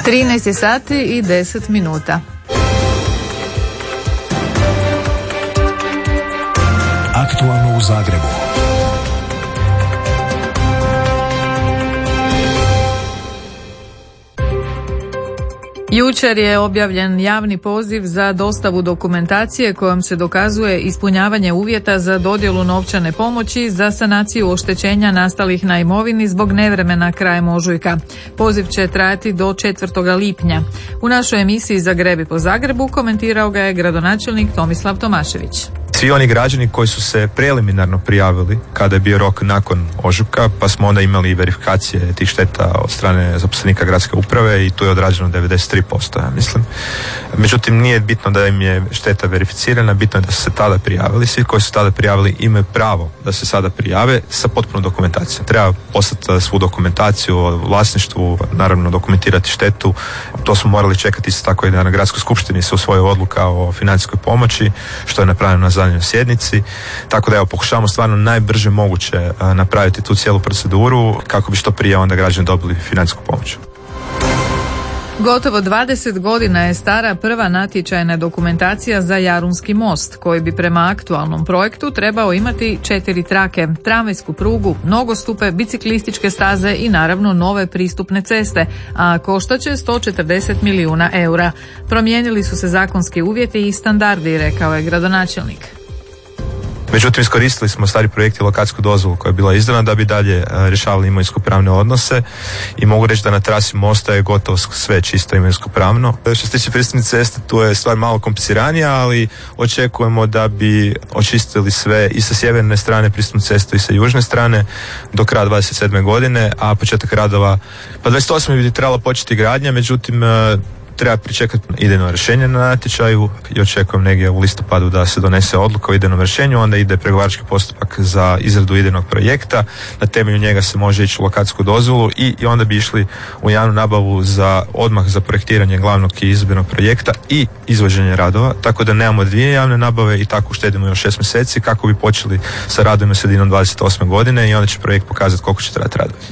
13 sati i 10 minuta. Aktualno u Zagrebu. Jučer je objavljen javni poziv za dostavu dokumentacije kojom se dokazuje ispunjavanje uvjeta za dodjelu novčane pomoći za sanaciju oštećenja nastalih na imovini zbog nevremena krajem ožujka. Poziv će trajati do 4. lipnja. U našoj emisiji Zagrebi po Zagrebu komentirao ga je gradonačelnik Tomislav Tomašević. Svi oni građani koji su se preliminarno prijavili kada je bio rok nakon ožujka, pa smo onda imali verifikacije tih šteta od strane zaposlenika gradske uprave i tu je odrađeno 93%, ja mislim. Međutim, nije bitno da im je šteta verificirana, bitno je da su se tada prijavili. Svi koji su tada prijavili imaju pravo da se sada prijave sa potpunom dokumentacijom. Treba poslati svu dokumentaciju o vlasništvu, naravno dokumentirati štetu. To smo morali čekati isto tako i da na gradskoj skupštini se usvoji odluka o financijskoj pomoći, što je napravljeno na zadnjoj sjednici, tako da evo pokušavamo stvarno najbrže moguće napraviti tu cijelu proceduru kako bi što prije onda građani dobili financijsku pomoć. Gotovo 20 godina je stara prva natječajna dokumentacija za Jarunski most, koji bi prema aktualnom projektu trebao imati 4 trake, tramvajsku prugu, nogostupe, biciklističke staze i naravno nove pristupne ceste, a koštaće 140 milijuna eura. Promijenili su se zakonski uvjeti i standardi, rekao je gradonačelnik. Međutim, iskoristili smo stari projekt i lokacijsku dozvolu koja je bila izdana da bi dalje rješavali imovinsko-pravne odnose i mogu reći da na trasi mosta je gotovo sve čisto imovinsko-pravno. Što se tiče pristupne ceste, tu je stvar malo kompliciranija, ali očekujemo da bi očistili sve i sa sjeverne strane pristupnu cestu i sa južne strane do kraja 27. godine, a početak radova, pa 28. bi trebala početi gradnja, međutim treba pričekati idejno rješenje na natječaju i očekujem negdje u listopadu da se donese odluka o idejnom rješenju, onda ide pregovarački postupak za izradu idejnog projekta, na temelju njega se može ići u lokacijsku dozvolu i onda bi išli u javnu nabavu odmah za projektiranje glavnog i izvedbenog projekta i izvođenje radova, tako da nemamo 2 javne nabave i tako uštedimo još 6 mjeseci kako bi počeli sa radovima sredinom 28. godine i onda će projekt pokazati koliko će trajati radovi.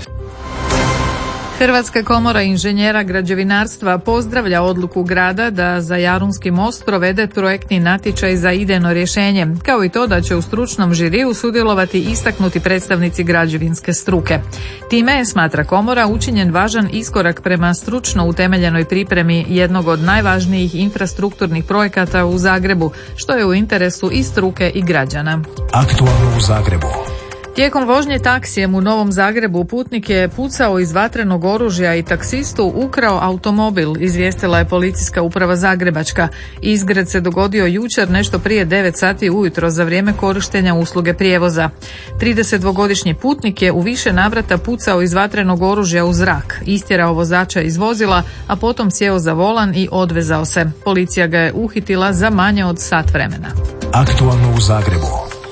Hrvatska komora inženjera građevinarstva pozdravlja odluku grada da za Jarunski most provede projektni natječaj za idejno rješenje, kao i to da će u stručnom žiriju sudjelovati istaknuti predstavnici građevinske struke. Time je, smatra komora, učinjen važan iskorak prema stručno utemeljenoj pripremi jednog od najvažnijih infrastrukturnih projekata u Zagrebu, što je u interesu i struke i građana. Aktualno u Zagrebu. Tijekom vožnje taksijem u Novom Zagrebu putnik je pucao iz vatrenog oružja i taksistu ukrao automobil, izvijestila je policijska uprava Zagrebačka. Izgred se dogodio jučer nešto prije 9 sati ujutro za vrijeme korištenja usluge prijevoza. 32-godišnji putnik je u više navrata pucao iz vatrenog oružja u zrak, istjerao vozača iz vozila, a potom sjeo za volan i odvezao se. Policija ga je uhitila za manje od sat vremena. Aktualno u Zagrebu.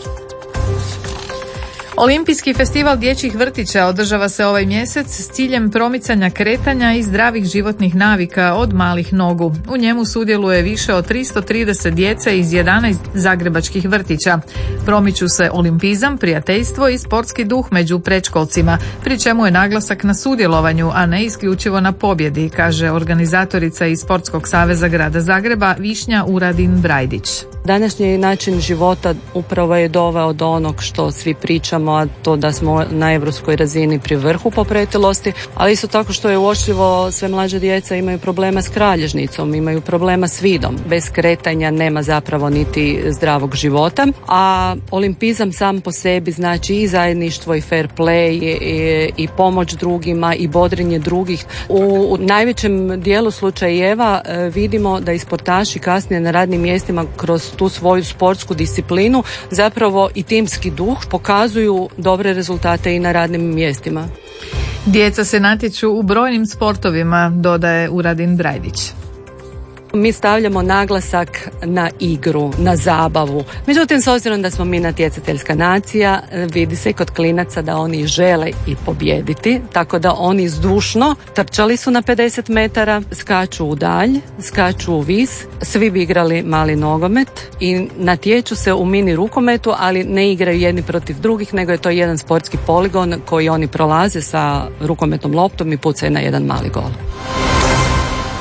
Olimpijski festival dječjih vrtića održava se ovaj mjesec s ciljem promicanja kretanja i zdravih životnih navika od malih nogu. U njemu sudjeluje više od 330 djece iz 11 zagrebačkih vrtića. Promiču se olimpizam, prijateljstvo i sportski duh među predškolcima, pri čemu je naglasak na sudjelovanju, a ne isključivo na pobjedi, kaže organizatorica iz Sportskog saveza grada Zagreba Višnja Uradin-Brajdić. Današnji način života upravo je doveo do onog što svi pričamo, a to da smo na europskoj razini pri vrhu po pretilosti, ali isto tako što je uočljivo, sve mlađe djeca imaju problema s kralježnicom, imaju problema s vidom. Bez kretanja nema zapravo niti zdravog života, a olimpizam sam po sebi znači i zajedništvo i fair play i pomoć drugima i bodrenje drugih. U najvećem dijelu slučajeva vidimo da i sportaši kasnije na radnim mjestima kroz tu svoju sportsku disciplinu zapravo i timski duh pokazuju dobre rezultate i na radnim mjestima. Djeca se natječu u brojnim sportovima, dodaje Uradin-Brajdić. Mi stavljamo naglasak na igru, na zabavu. Međutim, s obzirom da smo mi natjecateljska nacija, vidi se kod klinaca da oni žele i pobijediti, tako da oni zdušno trčali su na 50 metara, skaču u dalj, skaču u vis, svi bi igrali mali nogomet i natječu se u mini rukometu, ali ne igraju jedni protiv drugih, nego je to jedan sportski poligon koji oni prolaze sa rukometnom loptom i pucaju na jedan mali gol.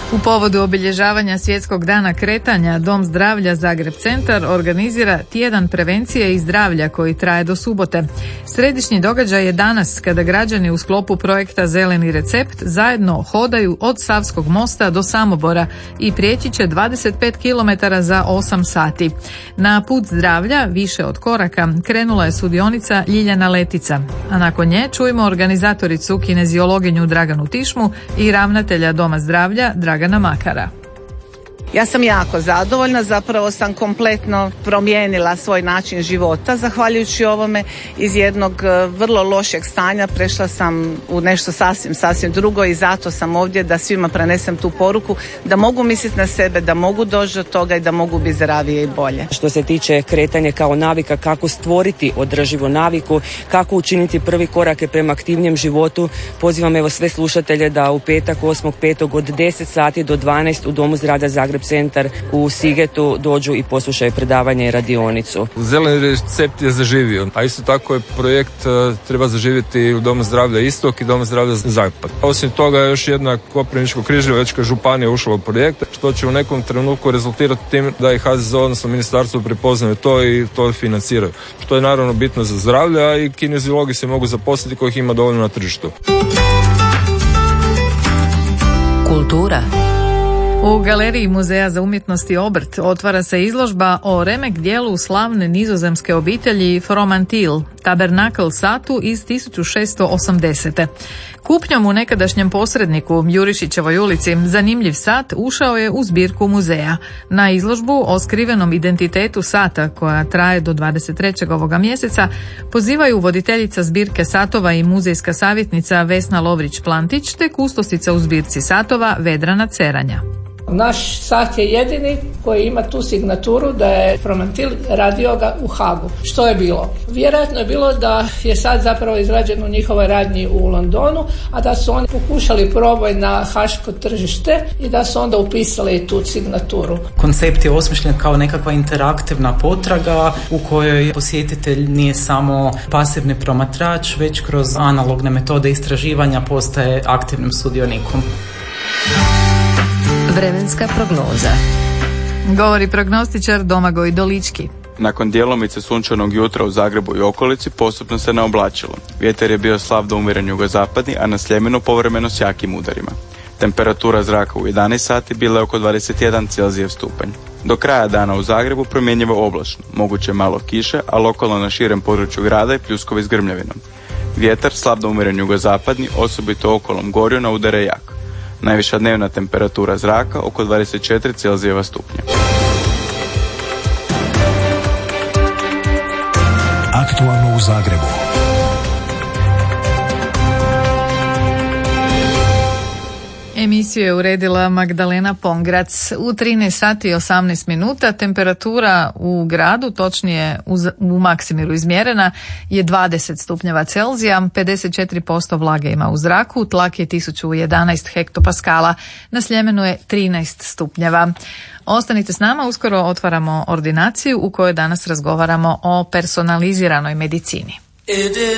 U povodu obilježavanja Svjetskog dana kretanja, Dom zdravlja Zagreb Centar organizira tjedan prevencije i zdravlja koji traje do subote. Središnji događaj je danas kada građani u sklopu projekta Zeleni recept zajedno hodaju od Savskog mosta do Samobora i prijeći će 25 km za 8 sati. Na put zdravlja, više od koraka, krenula je sudionica Ljiljana Letica, a nakon nje čujemo organizatoricu kineziologinju Draganu Tišmu i ravnatelja Doma zdravlja Dragana Makara. Ja sam jako zadovoljna, zapravo sam kompletno promijenila svoj način života zahvaljujući ovome. Iz jednog vrlo lošeg stanja prešla sam u nešto sasvim drugo i zato sam ovdje da svima prenesem tu poruku da mogu misliti na sebe, da mogu doći do toga i da mogu biti zdravije i bolje. Što se tiče kretanja kao navika, kako stvoriti održivu naviku, kako učiniti prvi korake prema aktivnijem životu, pozivam evo sve slušatelje da u petak 8.5. od 10 sati do 12 u Domu zdravlja Zagreb Centar u Sigetu dođu i poslušaju predavanje i radionicu. Zeleni recept je zaživio, a isto tako je projekt treba zaživjeti u Domu zdravlja Istok i Domu zdravlja Zapad. Osim toga još jedna Koprivničko-križevačka županija ušla u projekt, što će u nekom trenutku rezultirati tim da i HZZO, odnosno ministarstvo, prepoznaju to i to financiraju. Što je naravno bitno za zdravlje, a i kineziologi se mogu zaposliti kojih ima dovoljno na tržištu. Kultura. U Galeriji Muzeja za umjetnost i obrt otvara se izložba o remek dijelu slavne nizozemske obitelji Fromentil, Tabernakel satu iz 1680. Kupnjom u nekadašnjem posredniku Jurišićevoj ulici zanimljiv sat ušao je u zbirku muzeja. Na izložbu o skrivenom identitetu sata, koja traje do 23. ovoga mjeseca, pozivaju voditeljica zbirke satova i muzejska savjetnica Vesna Lovrić-Plantić te kustosica u zbirci satova Vedrana Ceranja. Naš sat je jedini koji ima tu signaturu da je Fromentil radio ga u Hagu. Što je bilo? Vjerojatno je bilo da je sat zapravo izrađen u njihovoj radnji u Londonu, a da su oni pokušali proboj na haško tržište i da su onda upisali tu signaturu. Koncept je osmišljen kao nekakva interaktivna potraga u kojoj posjetitelj nije samo pasivni promatrač, već kroz analogne metode istraživanja postaje aktivnim sudionikom. Vremenska prognoza. Govori prognostičar Domagoj Dolički. Nakon djelomice sunčanog jutra u Zagrebu i okolici postupno se naoblačilo. Vjetar je bio slab do umjeren jugozapadni, a na Sljemenu povremeno s jakim udarima. Temperatura zraka u 11 sati bila je oko 21 Celzijev stupanj. Do kraja dana u Zagrebu promjenjivo oblačno, moguće malo kiše, a lokalno na širem području grada i pljuskovi s grmljavinom. Vjetar slab do umjeren jugozapadni, osobito okolom Gorjuna udare jak. Najviša dnevna temperatura zraka oko 24 Celzijeva stupnja. Aktualno u Zagrebu. Emisiju je uredila Magdalena Pongrac. U 13 sati i 18 minuta temperatura u gradu, točnije u Maksimiru izmjerena, je 20 stupnjeva Celzija, 54% vlage ima u zraku, tlak je 1011 hektopaskala, na Sljemenu je 13 stupnjeva. Ostanite s nama, uskoro otvaramo ordinaciju u kojoj danas razgovaramo o personaliziranoj medicini.